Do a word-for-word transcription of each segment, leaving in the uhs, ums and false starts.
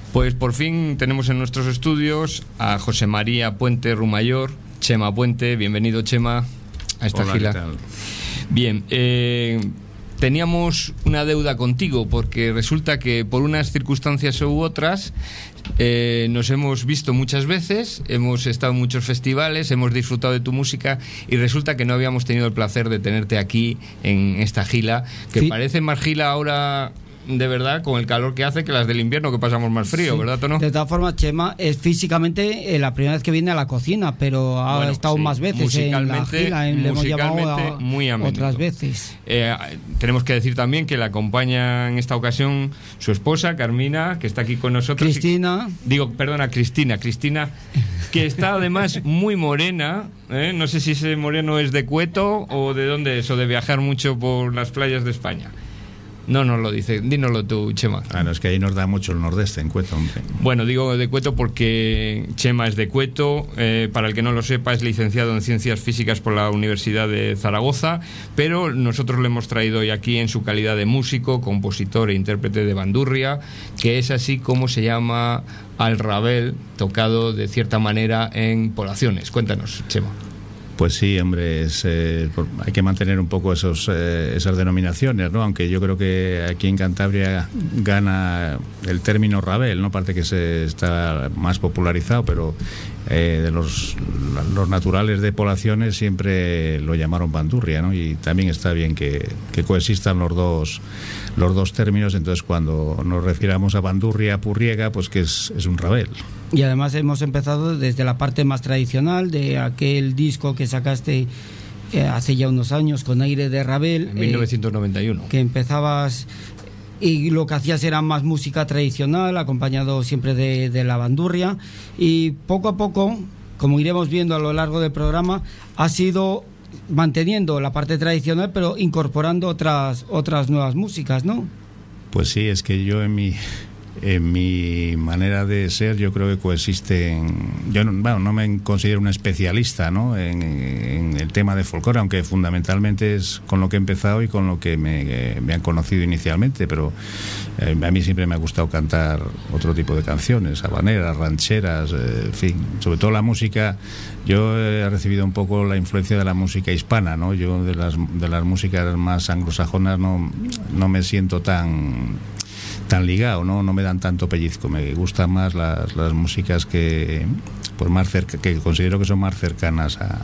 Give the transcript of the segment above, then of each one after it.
Pues por fin tenemos en nuestros estudios a José María Puente Rumayor, Chema Puente. Bienvenido, Chema, a esta Hola, gira. ¿qué tal? Bien, eh, teníamos una deuda contigo porque resulta que por unas circunstancias u otras eh, nos hemos visto muchas veces, hemos estado en muchos festivales, hemos disfrutado de tu música y resulta que no habíamos tenido el placer de tenerte aquí en esta gira, que sí. Parece más gira ahora, de verdad, con el calor que hace, que las del invierno, que pasamos más frío, Sí. ¿verdad o no? De todas formas, Chema es físicamente eh, la primera vez que viene a la cocina, pero ha Bueno, estado sí. más veces en la Musicalmente- gira, en- le hemos llamado musicalmente a- muy amenito. otras veces. Eh, tenemos que decir también que la acompaña en esta ocasión su esposa, Carmina, que está aquí con nosotros. Cristina. Digo, perdona, Cristina. Cristina, que está además muy morena. ¿eh? No sé si ese moreno es de Cueto o de dónde es, o de viajar mucho por las playas de España. No nos lo dice, dínoslo tú, Chema. Ah, no, es que ahí nos da mucho el nordeste en Cueto, hombre. Bueno, digo de Cueto porque Chema es de Cueto, eh, para el que no lo sepa es licenciado en Ciencias Físicas por la Universidad de Zaragoza, pero nosotros le hemos traído hoy aquí en su calidad de músico, compositor e intérprete de bandurria, que es así como se llama al rabel, tocado de cierta manera en poblaciones. Cuéntanos, Chema. Pues sí, hombre, es, eh, por- hay que mantener un poco esos, eh, esas denominaciones, ¿no? Aunque yo creo que aquí en Cantabria gana el término rabel, ¿no? Parte que se está más popularizado, pero eh, de los, los naturales de poblaciones siempre lo llamaron bandurria, ¿no? Y también está bien que, que coexistan los dos, los dos términos. Entonces, cuando nos refiramos a bandurria purriega, pues que es, es un rabel. Y además hemos empezado desde la parte más tradicional de aquel disco que sacaste eh, hace ya unos años con Aire de Rabel, En mil novecientos noventa y uno. eh, que empezabas y lo que hacías era más música tradicional, acompañado siempre de, de la bandurria, y poco a poco, como iremos viendo a lo largo del programa, has ido manteniendo la parte tradicional pero incorporando otras otras nuevas músicas, ¿no? Pues sí, es que yo en mi en mi manera de ser yo creo que coexisten. Yo no, bueno, no me considero un especialista, ¿no? en, en el tema de folclore, aunque fundamentalmente es con lo que he empezado y con lo que me, me han conocido inicialmente, pero eh, a mí siempre me ha gustado cantar otro tipo de canciones, habaneras, rancheras, eh, en fin, sobre todo la música. Yo he recibido un poco la influencia de la música hispana, ¿no? Yo de las, de las músicas más anglosajonas no, no me siento tan tan ligado, no no me dan tanto pellizco. Me gustan más las, las músicas que pues más cerca, que considero que son más cercanas a,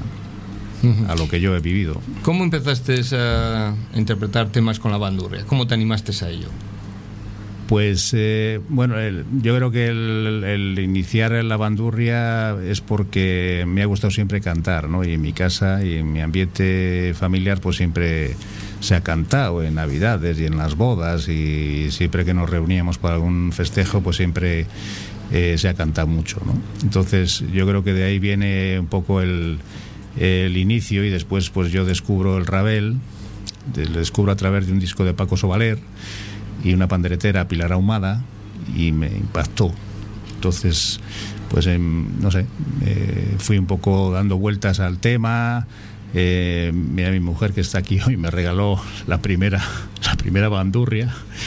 a lo que yo he vivido. ¿Cómo empezaste a interpretar temas con la bandurria? ¿Cómo te animaste a ello? Pues eh, bueno, el, yo creo que el, el iniciar en la bandurria es porque me ha gustado siempre cantar, ¿no? Y en mi casa y en mi ambiente familiar pues siempre se ha cantado, en Navidades y en las bodas, y siempre que nos reuníamos para algún festejo pues siempre eh, se ha cantado mucho, ¿no? Entonces yo creo que de ahí viene un poco el, el inicio, y después pues yo descubro el rabel, de, lo descubro a través de un disco de Paco Sobaler y una panderetera, Pilar Ahumada, y me impactó. Entonces, pues eh, no sé, eh, fui un poco dando vueltas al tema. Eh, mira, mi mujer que está aquí hoy me regaló la primera, la primera bandurria.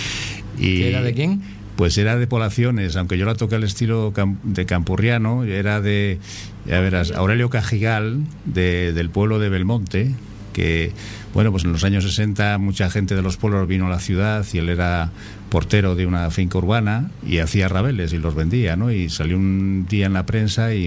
Y, ¿Era de quién? Pues era de Poblaciones, aunque yo la toqué al estilo cam- de campurriano. Era de, ya verás, Aurelio Cajigal, de, del pueblo de Belmonte, que, bueno, pues en los años sesenta mucha gente de los pueblos vino a la ciudad y él era portero de una finca urbana y hacía rabeles y los vendía, ¿no? Y salió un día en la prensa y